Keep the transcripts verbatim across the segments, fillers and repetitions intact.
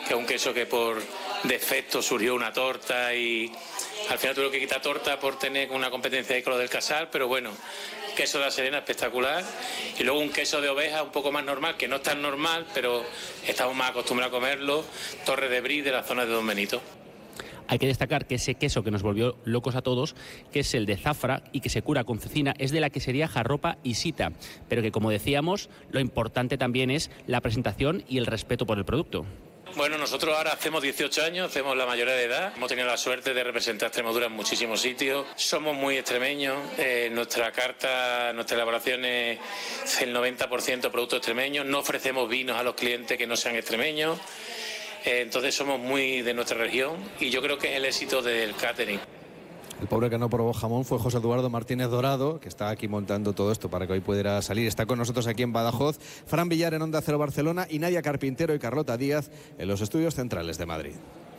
que es un queso que por defecto surgió una torta y al final tuve que quitar torta por tener una competencia ahí con lo del Casal, pero bueno, queso de La Serena espectacular. Y luego un queso de oveja un poco más normal, que no es tan normal, pero estamos más acostumbrados a comerlo, Torre de Brie de la zona de Don Benito. Hay que destacar que ese queso que nos volvió locos a todos, que es el de Zafra y que se cura con cecina, es de la quesería Jarropa y Sita, pero que, como decíamos, lo importante también es la presentación y el respeto por el producto. Bueno, nosotros ahora hacemos dieciocho años, hacemos la mayoría de edad, hemos tenido la suerte de representar a Extremadura en muchísimos sitios, somos muy extremeños, eh, nuestra carta, nuestra elaboración es el noventa por ciento productos extremeños, no ofrecemos vinos a los clientes que no sean extremeños, eh, entonces somos muy de nuestra región y yo creo que es el éxito del catering. El pobre que no probó jamón fue José Eduardo Martínez Dorado, que está aquí montando todo esto para que hoy pudiera salir. Está con nosotros aquí en Badajoz, Fran Villar en Onda Cero Barcelona y Nadia Carpintero y Carlota Díaz en los estudios centrales de Madrid.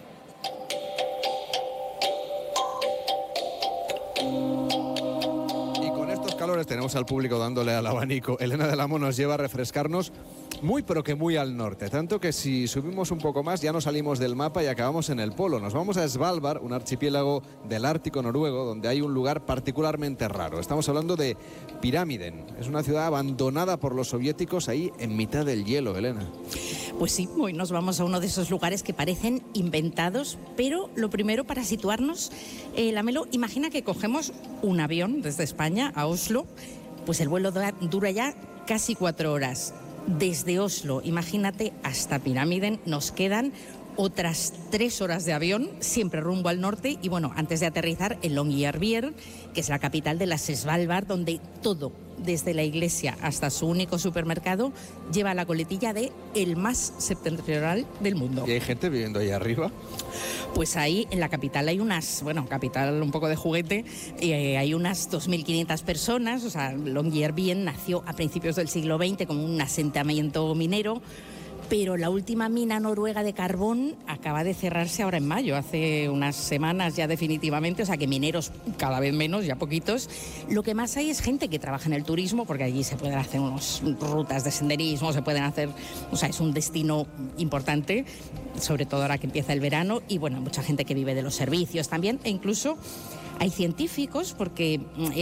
Y con estos calores tenemos al público dándole al abanico. Elena del Amo nos lleva a refrescarnos muy pero que muy al norte, tanto que si subimos un poco más ya no salimos del mapa y acabamos en el polo. Nos vamos a Svalbard, un archipiélago del Ártico noruego, donde hay un lugar particularmente raro. Estamos hablando de Pyramiden. Es una ciudad abandonada por los soviéticos ahí en mitad del hielo, Elena. Pues sí, hoy nos vamos a uno de esos lugares que parecen inventados, pero lo primero para situarnos, eh, Lamelo, imagina que cogemos un avión desde España a Oslo, pues el vuelo dura ya casi cuatro horas. Desde Oslo, imagínate, hasta Pyramiden nos quedan otras tres horas de avión, siempre rumbo al norte, y bueno, antes de aterrizar en Longyearbyen, que es la capital de las Svalbard, donde todo, desde la iglesia hasta su único supermercado, lleva la coletilla de el más septentrional del mundo. ¿Y hay gente viviendo ahí arriba? Pues ahí en la capital hay unas, bueno, capital un poco de juguete, eh, hay unas dos mil quinientas personas, o sea, Longyearbyen nació a principios del siglo veinte como un asentamiento minero, pero la última mina noruega de carbón acaba de cerrarse ahora en mayo, hace unas semanas ya definitivamente, o sea que mineros cada vez menos, ya poquitos. Lo que más hay es gente que trabaja en el turismo, porque allí se pueden hacer unas rutas de senderismo, se pueden hacer, o sea, es un destino importante, sobre todo ahora que empieza el verano, y bueno, mucha gente que vive de los servicios también, e incluso hay científicos, porque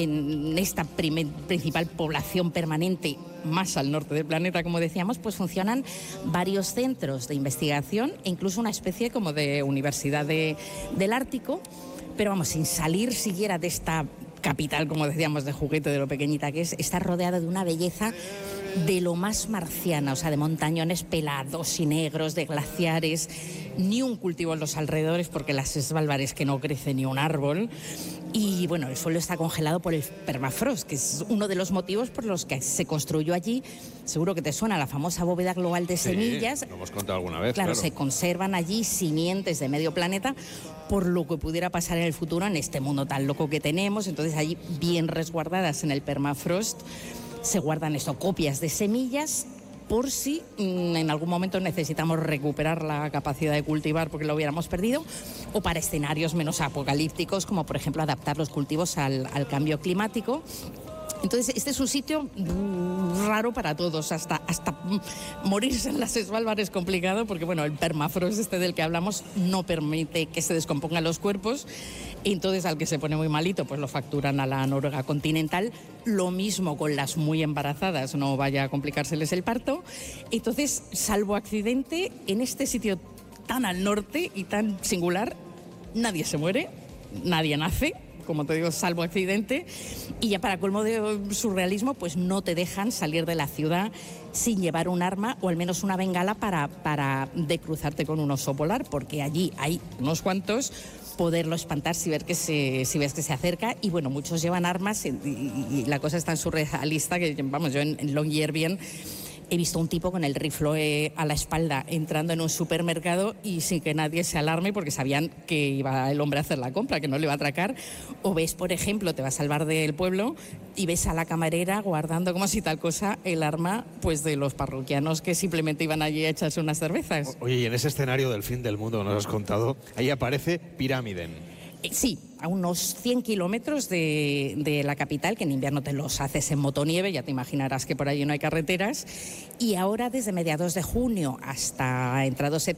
en esta primer, principal población permanente más al norte del planeta, como decíamos, pues funcionan varios centros de investigación e incluso una especie como de universidad de, del Ártico, pero vamos, sin salir siquiera de esta capital, como decíamos, de juguete, de lo pequeñita que es, está rodeada de una belleza de lo más marciana, o sea, de montañones pelados y negros, de glaciares, ni un cultivo en los alrededores, porque las Svalbard es que no crece ni un árbol. Y bueno, el suelo está congelado por el permafrost, que es uno de los motivos por los que se construyó allí. Seguro que te suena la famosa bóveda global de semillas. Sí, lo hemos contado alguna vez. Claro, claro, se conservan allí simientes de medio planeta por lo que pudiera pasar en el futuro en este mundo tan loco que tenemos. Entonces allí, bien resguardadas en el permafrost, se guardan esto, copias de semillas, por si mmm, en algún momento necesitamos recuperar la capacidad de cultivar porque lo hubiéramos perdido, o para escenarios menos apocalípticos, como por ejemplo adaptar los cultivos al, al cambio climático. Entonces, este es un sitio raro para todos, hasta, hasta morirse en las Svalbard es complicado, porque bueno, el permafrost este del que hablamos no permite que se descompongan los cuerpos, entonces al que se pone muy malito pues lo facturan a la Noruega continental. Lo mismo con las muy embarazadas, no vaya a complicárseles el parto. Entonces, salvo accidente, en este sitio tan al norte y tan singular, nadie se muere, nadie nace, como te digo, salvo accidente, y ya para colmo de surrealismo, pues no te dejan salir de la ciudad sin llevar un arma o al menos una bengala para, para decruzarte con un oso polar, porque allí hay unos cuantos, poderlo espantar si, ver que se, si ves que se acerca, y bueno, muchos llevan armas y, y, y la cosa es tan surrealista que, vamos, yo en, en Longyearbyen he visto un tipo con el rifle a la espalda entrando en un supermercado y sin que nadie se alarme porque sabían que iba el hombre a hacer la compra, que no le iba a atracar. O ves, por ejemplo, te vas al bar del pueblo y ves a la camarera guardando como si tal cosa el arma pues de los parroquianos que simplemente iban allí a echarse unas cervezas. Oye, y en ese escenario del fin del mundo que nos has contado, ahí aparece Pyramiden. Sí, a unos cien kilómetros de, de la capital, que en invierno te los haces en motonieve, ya te imaginarás que por allí no hay carreteras, y ahora desde mediados de junio hasta entrado septiembre